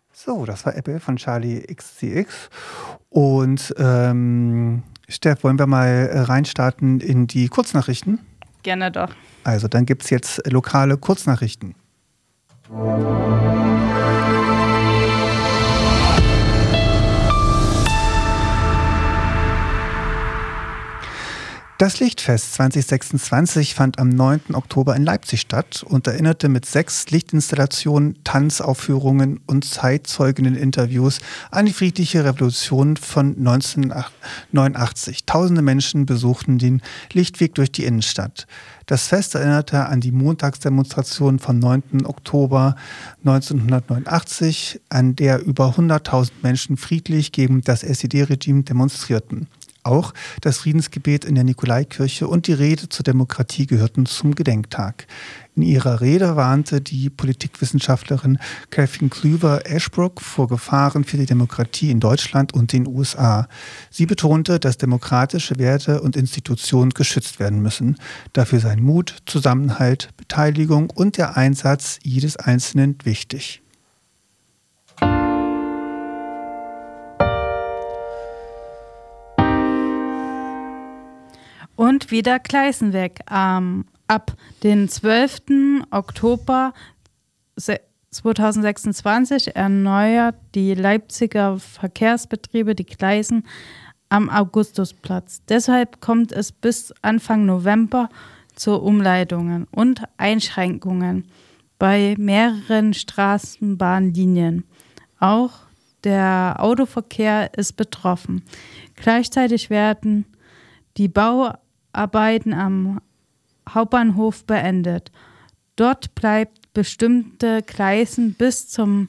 So, das war Apple von Charlie XCX. Und Steff, wollen wir mal reinstarten in die Kurznachrichten? Gerne doch. Also, dann gibt es jetzt lokale Kurznachrichten. Das Lichtfest 2026 fand am 9. Oktober in Leipzig statt und erinnerte mit 6 Lichtinstallationen, Tanzaufführungen und Zeitzeuginnen-Interviews an die friedliche Revolution von 1989. Tausende Menschen besuchten den Lichtweg durch die Innenstadt. Das Fest erinnerte an die Montagsdemonstration vom 9. Oktober 1989, an der über 100.000 Menschen friedlich gegen das SED-Regime demonstrierten. Auch das Friedensgebet in der Nikolaikirche und die Rede zur Demokratie gehörten zum Gedenktag. In ihrer Rede warnte die Politikwissenschaftlerin Catherine Kluver-Ashbrook vor Gefahren für die Demokratie in Deutschland und den USA. Sie betonte, dass demokratische Werte und Institutionen geschützt werden müssen. Dafür seien Mut, Zusammenhalt, Beteiligung und der Einsatz jedes Einzelnen wichtig. Und wieder Gleisen weg. Ab den 12. Oktober 2026 erneuert die Leipziger Verkehrsbetriebe die Gleisen am Augustusplatz. Deshalb kommt es bis Anfang November zu Umleitungen und Einschränkungen bei mehreren Straßenbahnlinien. Auch der Autoverkehr ist betroffen. Gleichzeitig werden die Bauarbeiten am Hauptbahnhof beendet. Dort bleibt bestimmte Gleisen bis zum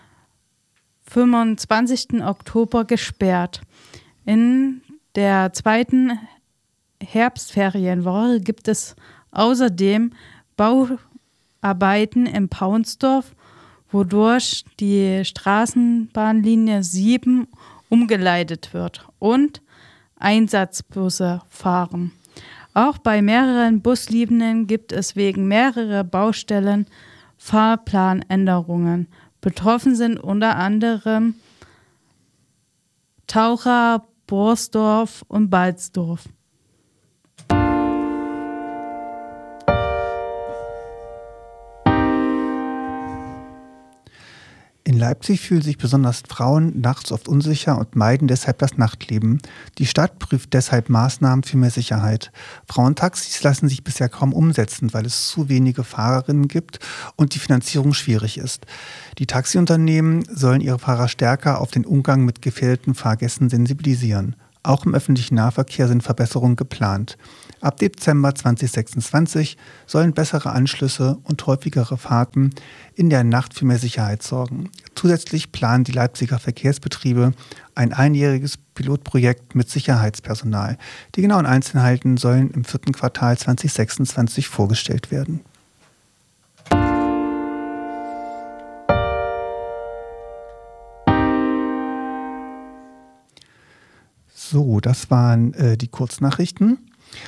25. Oktober gesperrt. In der zweiten Herbstferienwoche gibt es außerdem Bauarbeiten in Paunsdorf, wodurch die Straßenbahnlinie 7 umgeleitet wird und Einsatzbusse fahren. Auch bei mehreren Buslinien gibt es wegen mehrerer Baustellen Fahrplanänderungen. Betroffen sind unter anderem Taucher, Borsdorf und Balsdorf. In Leipzig fühlen sich besonders Frauen nachts oft unsicher und meiden deshalb das Nachtleben. Die Stadt prüft deshalb Maßnahmen für mehr Sicherheit. Frauentaxis lassen sich bisher kaum umsetzen, weil es zu wenige Fahrerinnen gibt und die Finanzierung schwierig ist. Die Taxiunternehmen sollen ihre Fahrer stärker auf den Umgang mit gefährdeten Fahrgästen sensibilisieren. Auch im öffentlichen Nahverkehr sind Verbesserungen geplant. Ab Dezember 2026 sollen bessere Anschlüsse und häufigere Fahrten in der Nacht für mehr Sicherheit sorgen. Zusätzlich planen die Leipziger Verkehrsbetriebe ein einjähriges Pilotprojekt mit Sicherheitspersonal. Die genauen Einzelheiten sollen im 4. Quartal 2026 vorgestellt werden. So, das waren die Kurznachrichten.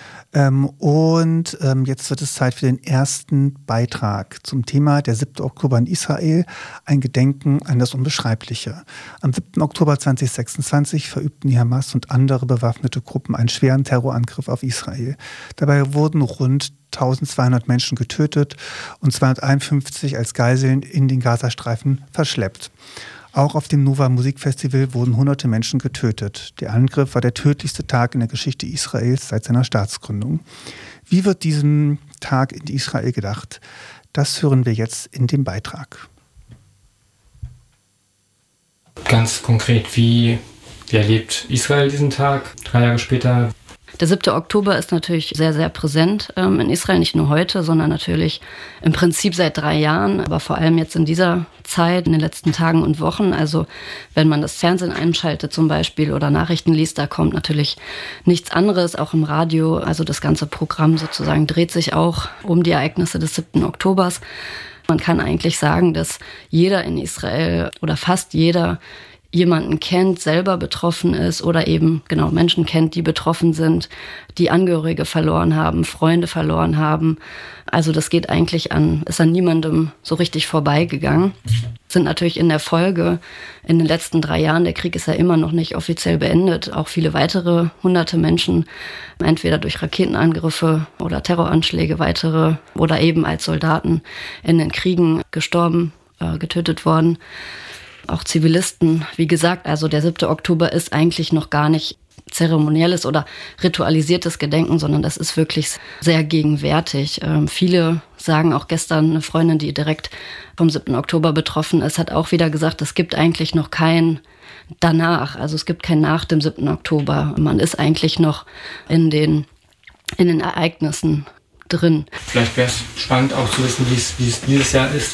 Jetzt wird es Zeit für den ersten Beitrag zum Thema der 7. Oktober in Israel, ein Gedenken an das Unbeschreibliche. Am 7. Oktober 2026 verübten die Hamas und andere bewaffnete Gruppen einen schweren Terrorangriff auf Israel. Dabei wurden rund 1200 Menschen getötet und 251 als Geiseln in den Gazastreifen verschleppt. Auch auf dem Nova Musikfestival wurden hunderte Menschen getötet. Der Angriff war der tödlichste Tag in der Geschichte Israels seit seiner Staatsgründung. Wie wird diesem Tag in Israel gedacht? Das hören wir jetzt in dem Beitrag. Ganz konkret, wie erlebt Israel diesen Tag 3 Jahre später? Der 7. Oktober ist natürlich sehr, sehr präsent in Israel, nicht nur heute, sondern natürlich im Prinzip seit 3 Jahren, aber vor allem jetzt in dieser Zeit, in den letzten Tagen und Wochen. Also wenn man das Fernsehen einschaltet zum Beispiel oder Nachrichten liest, da kommt natürlich nichts anderes, auch im Radio. Also das ganze Programm sozusagen dreht sich auch um die Ereignisse des 7. Oktobers. Man kann eigentlich sagen, dass jeder in Israel oder fast jeder jemanden kennt, selber betroffen ist oder eben genau Menschen kennt, die betroffen sind, die Angehörige verloren haben, Freunde verloren haben. Also das geht eigentlich ist an niemandem so richtig vorbeigegangen. sind natürlich in der Folge in den letzten 3 Jahren, der Krieg ist ja immer noch nicht offiziell beendet, auch viele weitere hunderte Menschen, entweder durch Raketenangriffe oder Terroranschläge weitere oder eben als Soldaten in den Kriegen gestorben, getötet worden. Auch Zivilisten, wie gesagt, also der 7. Oktober ist eigentlich noch gar nicht zeremonielles oder ritualisiertes Gedenken, sondern das ist wirklich sehr gegenwärtig. Viele sagen, auch gestern eine Freundin, die direkt vom 7. Oktober betroffen ist, hat auch wieder gesagt, es gibt eigentlich noch kein danach, also es gibt kein nach dem 7. Oktober. Man ist eigentlich noch in den Ereignissen drin. Vielleicht wäre es spannend auch zu wissen, wie es dieses Jahr ist,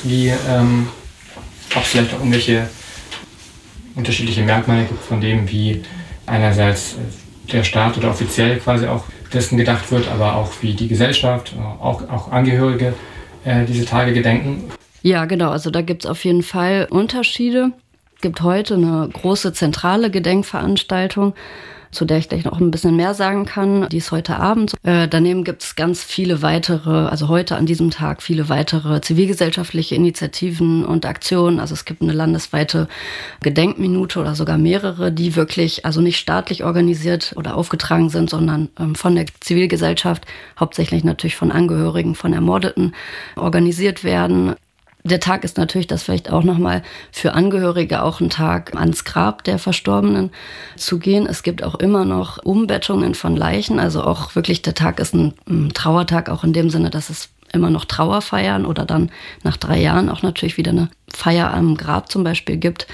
ob es vielleicht auch irgendwelche unterschiedliche Merkmale gibt von dem, wie einerseits der Staat oder offiziell quasi auch dessen gedacht wird, aber auch wie die Gesellschaft, auch Angehörige diese Tage gedenken. Ja, genau. Also da gibt es auf jeden Fall Unterschiede. Es gibt heute eine große zentrale Gedenkveranstaltung, zu der ich gleich noch ein bisschen mehr sagen kann. Die ist heute Abend. Daneben gibt es ganz viele weitere, also heute an diesem Tag viele weitere zivilgesellschaftliche Initiativen und Aktionen. Also es gibt eine landesweite Gedenkminute oder sogar mehrere, die wirklich, also nicht staatlich organisiert oder aufgetragen sind, sondern von der Zivilgesellschaft, hauptsächlich natürlich von Angehörigen von Ermordeten, organisiert werden. Der Tag ist natürlich, das vielleicht auch nochmal für Angehörige auch ein Tag ans Grab der Verstorbenen zu gehen. Es gibt auch immer noch Umbettungen von Leichen, also auch wirklich der Tag ist ein Trauertag, auch in dem Sinne, dass es immer noch Trauerfeiern oder dann nach 3 Jahren auch natürlich wieder eine Feier am Grab zum Beispiel gibt.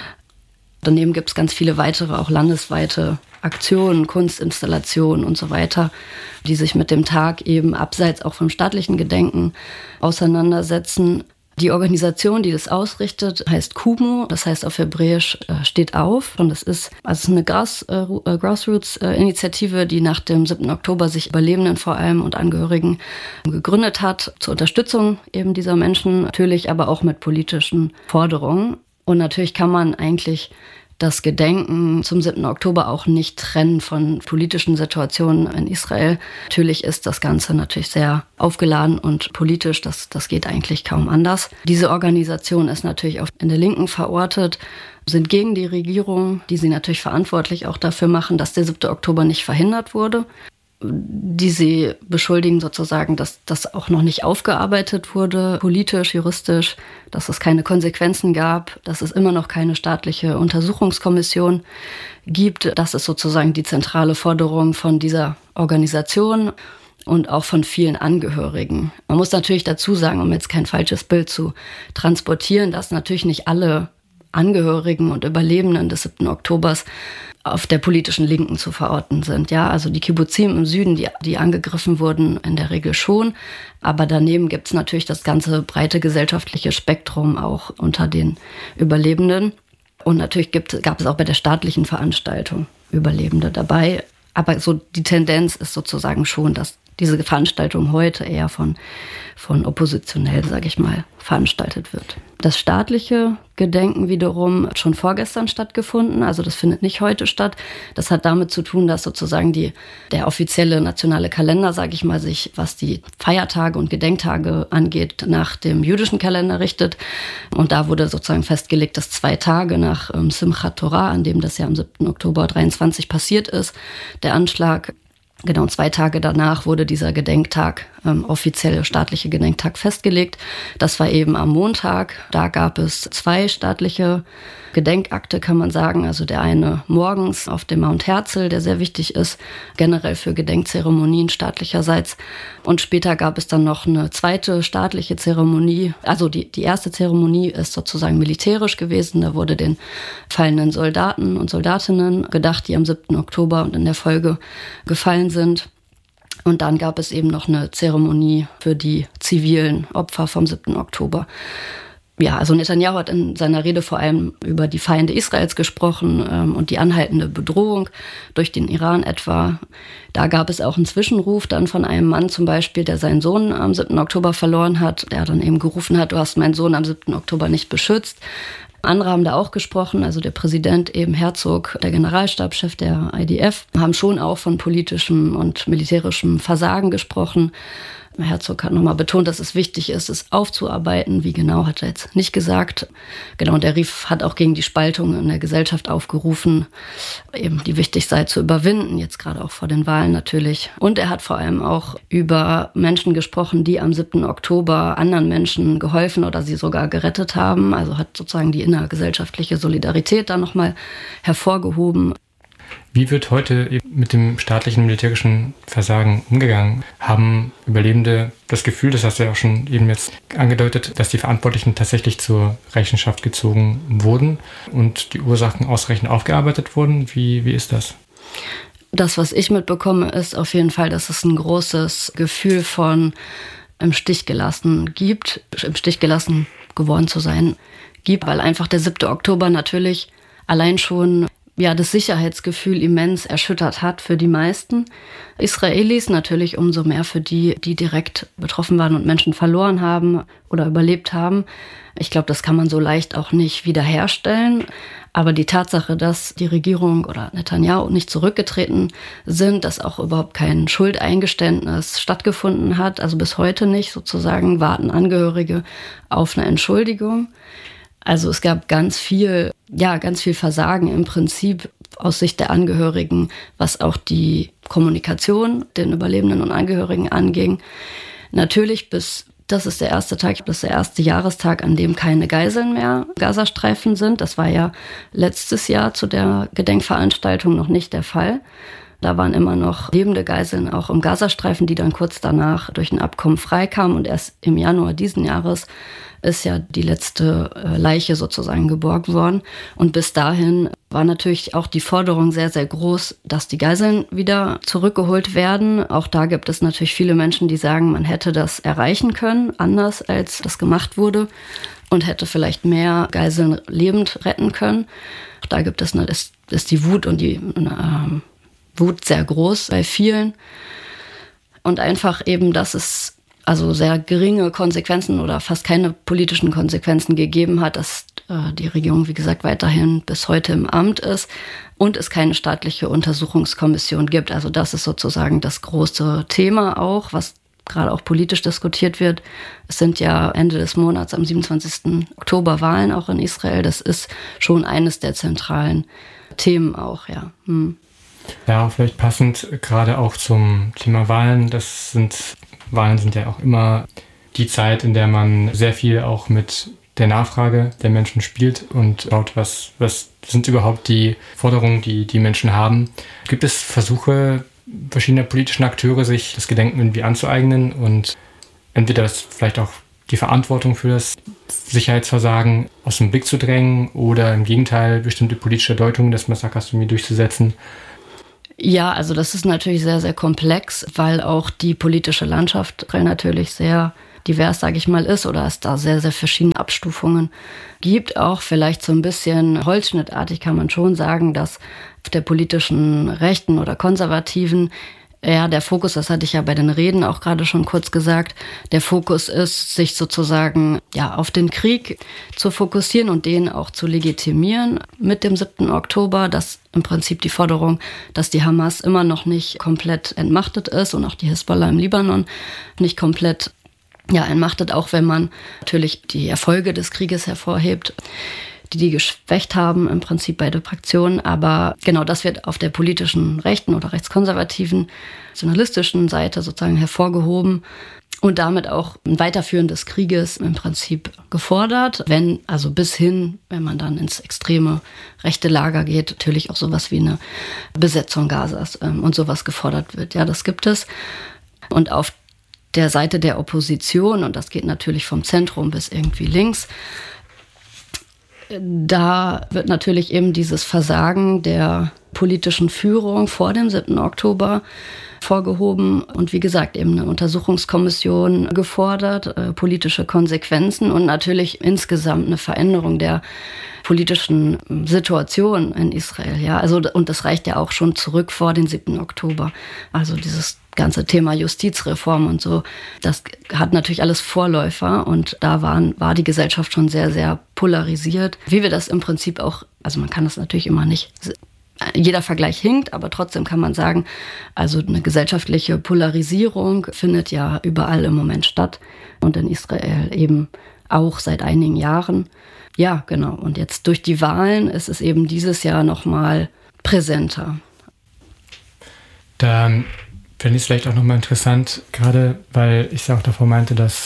Daneben gibt es ganz viele weitere, auch landesweite Aktionen, Kunstinstallationen und so weiter, die sich mit dem Tag eben abseits auch vom staatlichen Gedenken auseinandersetzen. Die Organisation, die das ausrichtet, heißt KUMU, das heißt auf Hebräisch steht auf. Und das ist eine Grassroots-Initiative, die nach dem 7. Oktober sich Überlebenden vor allem und Angehörigen gegründet hat, zur Unterstützung eben dieser Menschen, natürlich aber auch mit politischen Forderungen. Und natürlich kann man eigentlich das Gedenken zum 7. Oktober auch nicht trennen von politischen Situationen in Israel. Natürlich ist das Ganze natürlich sehr aufgeladen und politisch, das geht eigentlich kaum anders. Diese Organisation ist natürlich auch in der Linken verortet, sind gegen die Regierung, die sie natürlich verantwortlich auch dafür machen, dass der 7. Oktober nicht verhindert wurde, die sie beschuldigen sozusagen, dass das auch noch nicht aufgearbeitet wurde, politisch, juristisch, dass es keine Konsequenzen gab, dass es immer noch keine staatliche Untersuchungskommission gibt. Das ist sozusagen die zentrale Forderung von dieser Organisation und auch von vielen Angehörigen. Man muss natürlich dazu sagen, um jetzt kein falsches Bild zu transportieren, dass natürlich nicht alle Angehörigen und Überlebenden des 7. Oktobers auf der politischen Linken zu verorten sind. Ja, also die Kibbuzim im Süden, die angegriffen wurden, in der Regel schon. Aber daneben gibt es natürlich das ganze breite gesellschaftliche Spektrum auch unter den Überlebenden. Und natürlich gab es auch bei der staatlichen Veranstaltung Überlebende dabei. Aber so die Tendenz ist sozusagen schon, dass diese Veranstaltung heute eher von oppositionell, sage ich mal, veranstaltet wird. Das staatliche Gedenken wiederum hat schon vorgestern stattgefunden, also das findet nicht heute statt. Das hat damit zu tun, dass sozusagen der offizielle nationale Kalender, sage ich mal, sich, was die Feiertage und Gedenktage angeht, nach dem jüdischen Kalender richtet. Und da wurde sozusagen festgelegt, dass 2 Tage nach Simchat Torah, an dem das ja am 7. Oktober 23 passiert ist, der Anschlag. Genau, 2 Tage danach wurde dieser Gedenktag, offizielle staatliche Gedenktag festgelegt. Das war eben am Montag. Da gab es 2 staatliche Gedenkakte, kann man sagen. Also der eine morgens auf dem Mount Herzl, der sehr wichtig ist, generell für Gedenkzeremonien staatlicherseits. Und später gab es dann noch eine zweite staatliche Zeremonie. Also die erste Zeremonie ist sozusagen militärisch gewesen. Da wurde den fallenden Soldaten und Soldatinnen gedacht, die am 7. Oktober und in der Folge gefallen sind. Und dann gab es eben noch eine Zeremonie für die zivilen Opfer vom 7. Oktober. Ja, also Netanyahu hat in seiner Rede vor allem über die Feinde Israels gesprochen und die anhaltende Bedrohung durch den Iran etwa. Da gab es auch einen Zwischenruf dann von einem Mann zum Beispiel, der seinen Sohn am 7. Oktober verloren hat, der dann eben gerufen hat, du hast meinen Sohn am 7. Oktober nicht beschützt. Andere haben da auch gesprochen, also der Präsident eben Herzog, der Generalstabschef der IDF, haben schon auch von politischem und militärischem Versagen gesprochen. Herzog hat nochmal betont, dass es wichtig ist, es aufzuarbeiten. Wie genau, hat er jetzt nicht gesagt. Genau, und der Brief hat auch gegen die Spaltung in der Gesellschaft aufgerufen, eben die wichtig sei zu überwinden, jetzt gerade auch vor den Wahlen natürlich. Und er hat vor allem auch über Menschen gesprochen, die am 7. Oktober anderen Menschen geholfen oder sie sogar gerettet haben. Also hat sozusagen die innergesellschaftliche Solidarität da nochmal hervorgehoben. Wie wird heute mit dem staatlichen militärischen Versagen umgegangen? Haben Überlebende das Gefühl, das hast du ja auch schon eben jetzt angedeutet, dass die Verantwortlichen tatsächlich zur Rechenschaft gezogen wurden und die Ursachen ausreichend aufgearbeitet wurden? Wie ist das? Das, was ich mitbekomme, ist auf jeden Fall, dass es ein großes Gefühl von im Stich gelassen geworden zu sein gibt, weil einfach der 7. Oktober natürlich allein schon das Sicherheitsgefühl immens erschüttert hat für die meisten Israelis, natürlich umso mehr für die, die direkt betroffen waren und Menschen verloren haben oder überlebt haben. Ich glaube, das kann man so leicht auch nicht wiederherstellen. Aber die Tatsache, dass die Regierung oder Netanyahu nicht zurückgetreten sind, dass auch überhaupt kein Schuldeingeständnis stattgefunden hat, also bis heute nicht sozusagen, warten Angehörige auf eine Entschuldigung. Also es gab ganz viel Versagen im Prinzip aus Sicht der Angehörigen, was auch die Kommunikation den Überlebenden und Angehörigen anging. Natürlich das ist der erste Jahrestag, an dem keine Geiseln mehr im Gazastreifen sind. Das war ja letztes Jahr zu der Gedenkveranstaltung noch nicht der Fall. Da waren immer noch lebende Geiseln auch im Gazastreifen, die dann kurz danach durch ein Abkommen freikamen. Und erst im Januar diesen Jahres ist ja die letzte Leiche sozusagen geborgen worden. Und bis dahin war natürlich auch die Forderung sehr, sehr groß, dass die Geiseln wieder zurückgeholt werden. Auch da gibt es natürlich viele Menschen, die sagen, man hätte das erreichen können, anders als das gemacht wurde, und hätte vielleicht mehr Geiseln lebend retten können. Auch da gibt es ist die Wut und die Wut sehr groß bei vielen. Und einfach eben, dass es also sehr geringe Konsequenzen oder fast keine politischen Konsequenzen gegeben hat, dass die Regierung, wie gesagt, weiterhin bis heute im Amt ist und es keine staatliche Untersuchungskommission gibt. Also das ist sozusagen das große Thema auch, was gerade auch politisch diskutiert wird. Es sind ja Ende des Monats, am 27. Oktober, Wahlen auch in Israel. Das ist schon eines der zentralen Themen auch, ja. Ja, vielleicht passend gerade auch zum Thema Wahlen. Wahlen sind ja auch immer die Zeit, in der man sehr viel auch mit der Nachfrage der Menschen spielt und schaut, was sind überhaupt die Forderungen, die die Menschen haben. Gibt es Versuche verschiedener politischen Akteure, sich das Gedenken irgendwie anzueignen und entweder vielleicht auch die Verantwortung für das Sicherheitsversagen aus dem Blick zu drängen oder im Gegenteil bestimmte politische Deutungen des Massakers irgendwie durchzusetzen? Ja, also das ist natürlich sehr, sehr komplex, weil auch die politische Landschaft natürlich sehr divers, sage ich mal, ist oder es da sehr, sehr verschiedene Abstufungen gibt. Auch vielleicht so ein bisschen holzschnittartig kann man schon sagen, dass auf der politischen Rechten oder Konservativen der Fokus, das hatte ich ja bei den Reden auch gerade schon kurz gesagt, der Fokus ist, sich sozusagen auf den Krieg zu fokussieren und den auch zu legitimieren mit dem 7. Oktober. Das im Prinzip die Forderung, dass die Hamas immer noch nicht komplett entmachtet ist und auch die Hisbollah im Libanon nicht komplett entmachtet, auch wenn man natürlich die Erfolge des Krieges hervorhebt, die geschwächt haben, im Prinzip beide Fraktionen. Aber genau das wird auf der politischen rechten oder rechtskonservativen, nationalistischen Seite sozusagen hervorgehoben und damit auch ein Weiterführen des Krieges im Prinzip gefordert. Wenn man dann ins extreme rechte Lager geht, natürlich auch sowas wie eine Besetzung Gazas und sowas gefordert wird. Ja, das gibt es. Und auf der Seite der Opposition, und das geht natürlich vom Zentrum bis irgendwie links, da wird natürlich eben dieses Versagen der politischen Führung vor dem 7. Oktober vorgehoben und wie gesagt eben eine Untersuchungskommission gefordert, politische Konsequenzen und natürlich insgesamt eine Veränderung der politischen Situation in Israel. Ja, also, und das reicht ja auch schon zurück vor den 7. Oktober. Also dieses ganze Thema Justizreform und so, das hat natürlich alles Vorläufer und da war die Gesellschaft schon sehr, sehr polarisiert. Wie wir das im Prinzip auch, also man kann das natürlich immer nicht jeder Vergleich hinkt, aber trotzdem kann man sagen, also eine gesellschaftliche Polarisierung findet ja überall im Moment statt und in Israel eben auch seit einigen Jahren. Ja, genau. Und jetzt durch die Wahlen ist es eben dieses Jahr nochmal präsenter. Da fände ich es vielleicht auch nochmal interessant, gerade weil ich ja auch davor meinte, dass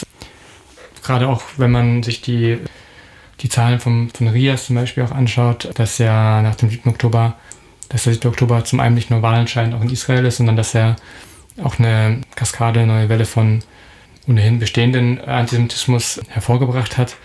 gerade auch, wenn man sich die Zahlen von RIAS zum Beispiel auch anschaut, dass ja nach dem 7. Oktober, dass der 7. Oktober zum einen nicht nur wahlentscheidend auch in Israel ist, sondern dass er auch eine Kaskade, eine neue Welle von ohnehin bestehenden Antisemitismus hervorgebracht hat.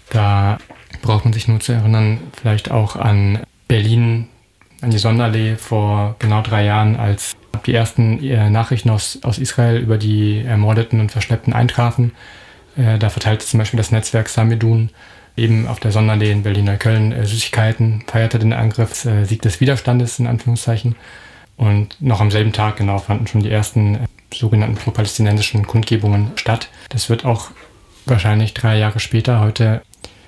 Da braucht man sich nur zu erinnern, vielleicht auch an Berlin, an die Sonderallee vor genau 3 Jahren, als die ersten Nachrichten aus Israel über die Ermordeten und Verschleppten eintrafen. Da verteilte zum Beispiel das Netzwerk Samedun eben auf der Sonderallee in Berlin-Neukölln Süßigkeiten, feierte den Angriff, Sieg des Widerstandes in Anführungszeichen. Und noch am selben Tag genau fanden schon die ersten sogenannten pro-palästinensischen Kundgebungen statt. Das wird auch wahrscheinlich 3 Jahre später heute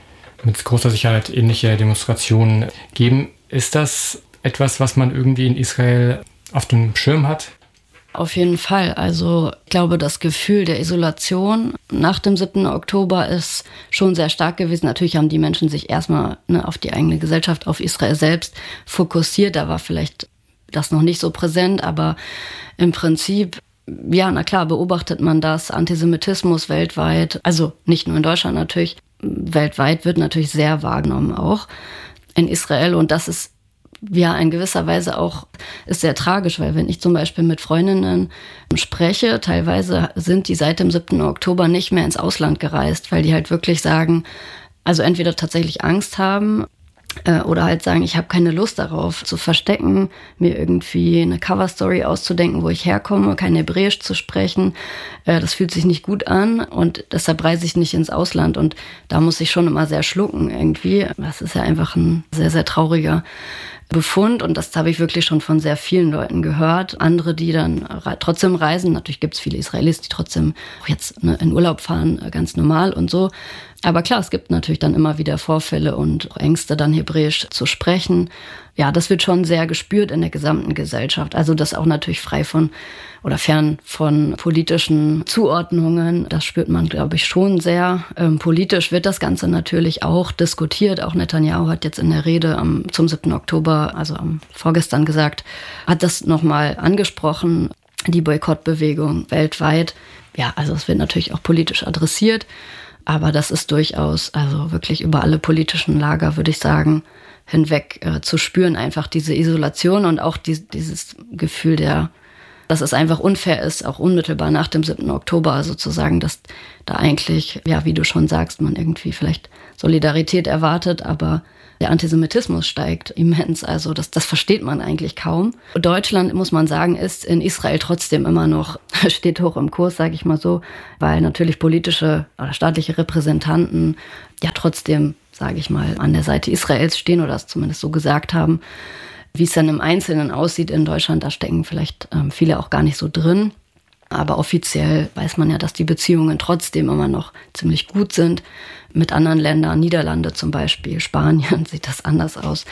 mit großer Sicherheit ähnliche Demonstrationen geben. Ist das etwas, was man irgendwie in Israel auf dem Schirm hat? Auf jeden Fall. Also ich glaube, das Gefühl der Isolation nach dem 7. Oktober ist schon sehr stark gewesen. Natürlich haben die Menschen sich erstmal auf die eigene Gesellschaft, auf Israel selbst fokussiert. Da war vielleicht das noch nicht so präsent, aber im Prinzip, ja, na klar, beobachtet man das. Antisemitismus weltweit, also nicht nur in Deutschland natürlich, weltweit wird natürlich sehr wahrgenommen auch in Israel. Und das ist ja in gewisser Weise auch ist sehr tragisch, weil wenn ich zum Beispiel mit Freundinnen spreche, teilweise sind die seit dem 7. Oktober nicht mehr ins Ausland gereist, weil die halt wirklich sagen, also entweder tatsächlich Angst haben oder halt sagen, ich habe keine Lust darauf zu verstecken, mir irgendwie eine Coverstory auszudenken, wo ich herkomme, kein Hebräisch zu sprechen. Das fühlt sich nicht gut an und deshalb reise ich nicht ins Ausland. Und da muss ich schon immer sehr schlucken irgendwie. Das ist ja einfach ein sehr, sehr trauriger Befund und das habe ich wirklich schon von sehr vielen Leuten gehört. Andere, die dann trotzdem reisen. Natürlich gibt es viele Israelis, die trotzdem auch jetzt in Urlaub fahren, ganz normal und so. Aber klar, es gibt natürlich dann immer wieder Vorfälle und Ängste, dann Hebräisch zu sprechen. Ja, das wird schon sehr gespürt in der gesamten Gesellschaft. Also das auch natürlich frei von oder fern von politischen Zuordnungen. Das spürt man, glaube ich, schon sehr. Politisch wird das Ganze natürlich auch diskutiert. Auch Netanyahu hat jetzt in der Rede zum 7. Oktober, also am vorgestern gesagt, hat das nochmal angesprochen, die Boykottbewegung weltweit. Ja, also es wird natürlich auch politisch adressiert. Aber das ist durchaus, also wirklich über alle politischen Lager, würde ich sagen, hinweg zu spüren, einfach diese Isolation und auch dieses Gefühl dass es einfach unfair ist, auch unmittelbar nach dem 7. Oktober sozusagen, dass da eigentlich, ja, wie du schon sagst, man irgendwie vielleicht Solidarität erwartet, aber der Antisemitismus steigt immens, also das versteht man eigentlich kaum. Deutschland, muss man sagen, ist in Israel trotzdem immer noch, steht hoch im Kurs, sage ich mal so, weil natürlich politische oder staatliche Repräsentanten ja trotzdem, sage ich mal, an der Seite Israels stehen oder es zumindest so gesagt haben. Wie es dann im Einzelnen aussieht in Deutschland, da stecken vielleicht viele auch gar nicht so drin. Aber offiziell weiß man ja, dass die Beziehungen trotzdem immer noch ziemlich gut sind. Mit anderen Ländern, Niederlande zum Beispiel, Spanien, sieht das anders aus.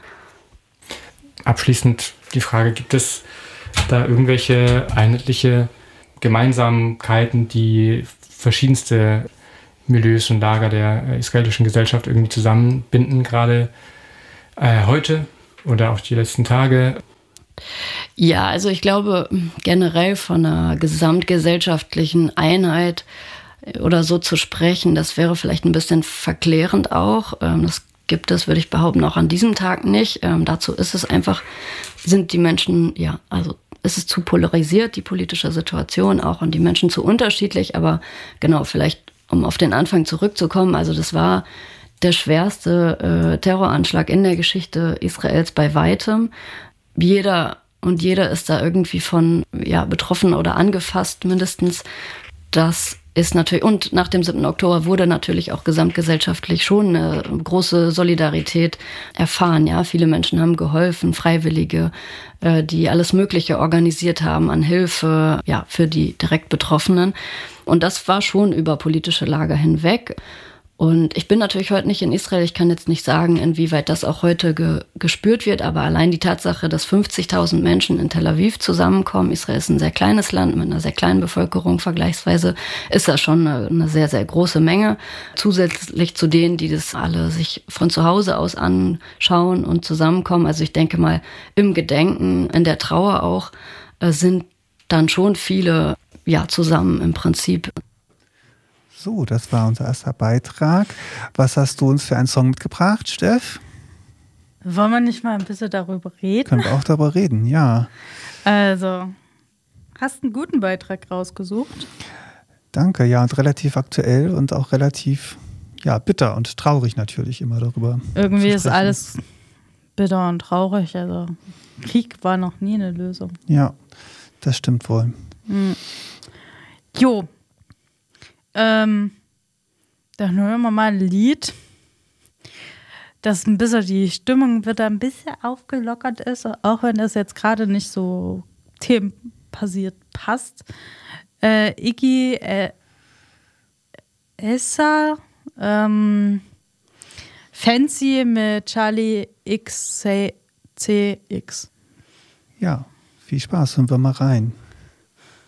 Abschließend die Frage, gibt es da irgendwelche einheitliche Gemeinsamkeiten, die verschiedenste Milieus und Lager der israelischen Gesellschaft irgendwie zusammenbinden, gerade heute oder auch die letzten Tage? Ja, also ich glaube generell von einer gesamtgesellschaftlichen Einheit oder so zu sprechen, das wäre vielleicht ein bisschen verklärend auch. Das gibt es, würde ich behaupten, auch an diesem Tag nicht. Dazu ist es einfach, sind die Menschen, ja, also ist es zu polarisiert, die politische Situation auch und die Menschen zu unterschiedlich. Aber genau, vielleicht um auf den Anfang zurückzukommen, also das war der schwerste Terroranschlag in der Geschichte Israels bei weitem. Jeder ist da irgendwie von betroffen oder angefasst mindestens. Das ist natürlich, und nach dem 7. Oktober wurde natürlich auch gesamtgesellschaftlich schon eine große Solidarität erfahren. Ja, viele Menschen haben geholfen, Freiwillige, die alles Mögliche organisiert haben an Hilfe, ja, für die direkt Betroffenen. Und das war schon über politische Lager hinweg. Und ich bin natürlich heute nicht in Israel. Ich kann jetzt nicht sagen, inwieweit das auch heute gespürt wird. Aber allein die Tatsache, dass 50.000 Menschen in Tel Aviv zusammenkommen, Israel ist ein sehr kleines Land mit einer sehr kleinen Bevölkerung vergleichsweise, ist das schon eine sehr, sehr große Menge. Zusätzlich zu denen, die das alle sich von zu Hause aus anschauen und zusammenkommen. Also ich denke mal, im Gedenken, in der Trauer auch, sind dann schon viele zusammen im Prinzip. So, das war unser erster Beitrag. Was hast du uns für einen Song mitgebracht, Steff? Wollen wir nicht mal ein bisschen darüber reden? Können wir auch darüber reden, ja. Also, hast einen guten Beitrag rausgesucht. Danke, ja, und relativ aktuell und auch relativ, bitter und traurig natürlich immer darüber. Irgendwie ist alles bitter und traurig. Also, Krieg war noch nie eine Lösung. Ja, das stimmt wohl. Jo. Dann hören wir mal ein Lied, das ein bisschen die Stimmung wieder ein bisschen aufgelockert ist, auch wenn das jetzt gerade nicht so themenbasiert passt. Iggy Essa, Fancy mit Charlie XCX. Ja, viel Spaß, hören wir mal rein.